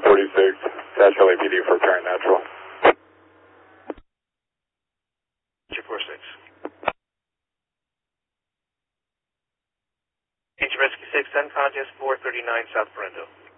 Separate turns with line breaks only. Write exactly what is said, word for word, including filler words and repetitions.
forty-six, Dash L A P D for parent natural.
two forty-six. Agent Rescue six, send contest four thirty-nine South Brendo.